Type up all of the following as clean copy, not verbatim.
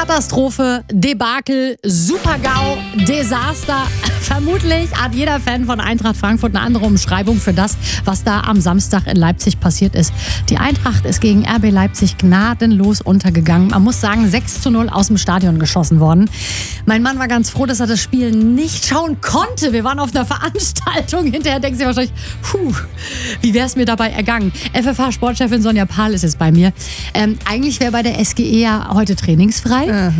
Katastrophe, Debakel, Super-GAU, Desaster. Vermutlich hat jeder Fan von Eintracht Frankfurt eine andere Umschreibung für das, was da am Samstag in Leipzig passiert ist. Die Eintracht ist gegen RB Leipzig gnadenlos untergegangen. Man muss sagen, 6:0 aus dem Stadion geschossen worden. Mein Mann war ganz froh, dass er das Spiel nicht schauen konnte. Wir waren auf einer Veranstaltung. Hinterher denkt sich wahrscheinlich, wie wäre es mir dabei ergangen? FFH-Sportchefin Sonja Pahl ist jetzt bei mir. Eigentlich wäre bei der SGE ja heute trainingsfrei.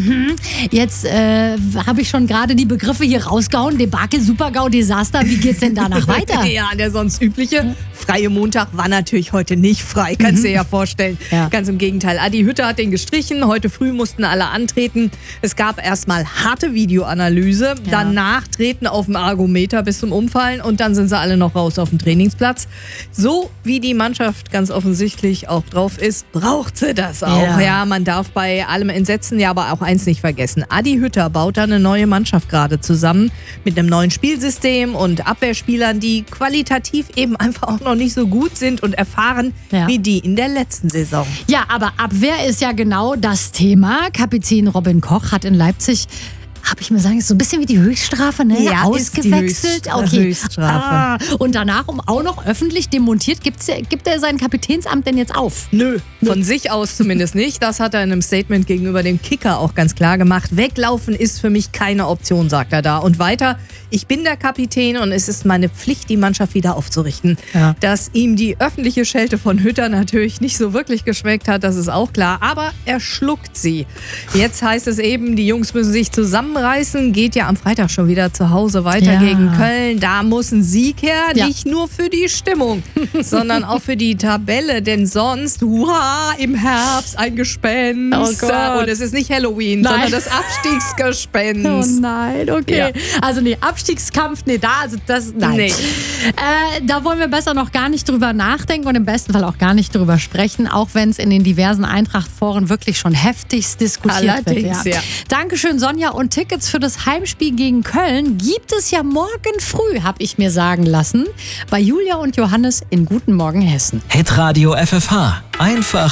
Jetzt habe ich schon gerade die Begriffe hier rausgehauen. Debakel, Super-GAU, Desaster. Wie geht's denn danach weiter? Ja, der sonst übliche freie Montag war natürlich heute nicht frei. Kannst du dir ja vorstellen. Ja. Ganz im Gegenteil. Adi Hütter hat den gestrichen. Heute früh mussten alle antreten. Es gab erstmal harte Videoanalyse. Danach treten auf dem Argometer bis zum Umfallen. Und dann sind sie alle noch raus auf dem Trainingsplatz. So wie die Mannschaft ganz offensichtlich auch drauf ist, braucht sie das auch. Ja, man darf bei allem Entsetzen ja aber auch eins nicht vergessen. Adi Hütter baut da eine neue Mannschaft gerade zusammen mit einem neuen Spielsystem und Abwehrspielern, die qualitativ eben einfach auch noch nicht so gut sind und erfahren wie die in der letzten Saison. Ja, aber Abwehr ist ja genau das Thema. Kapitän Robin Koch hat in Leipzig, habe ich mir sagen, ist so ein bisschen wie die Höchststrafe, ne? Ja, ausgewechselt. ist die Höchststrafe. Und danach, auch noch öffentlich demontiert, gibt er sein Kapitänsamt denn jetzt auf? Nö, von sich aus zumindest nicht. Das hat er in einem Statement gegenüber dem Kicker auch ganz klar gemacht. Weglaufen ist für mich keine Option, sagt er da. Und weiter, ich bin der Kapitän und es ist meine Pflicht, die Mannschaft wieder aufzurichten. Ja. Dass ihm die öffentliche Schelte von Hütter natürlich nicht so wirklich geschmeckt hat, das ist auch klar. Aber er schluckt sie. Jetzt heißt es eben, die Jungs müssen sich zusammenreißen. Geht ja am Freitag schon wieder zu Hause weiter gegen Köln. Da muss ein Sieg her, nicht nur für die Stimmung, sondern auch für die Tabelle. Denn sonst, im Herbst ein Gespenst. Oh Gott. Und es ist nicht Halloween, sondern das Abstiegsgespenst. Oh nein, okay. Ja. Also Abstiegskampf, nein. Nee. Da wollen wir besser noch gar nicht drüber nachdenken und im besten Fall auch gar nicht drüber sprechen, auch wenn es in den diversen Eintracht-Foren wirklich schon heftigst diskutiert wird. Ja. Dankeschön, Sonja. Und Tickets für das Heimspiel gegen Köln gibt es ja morgen früh, habe ich mir sagen lassen, bei Julia und Johannes in Guten Morgen Hessen. Hitradio FFH. Einfach